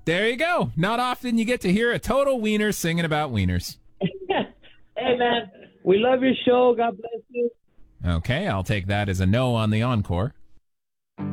There you go. Not often you get to hear a total wiener singing about wieners. Hey, man, we love your show. God bless you. Okay, I'll take that as a no on the encore.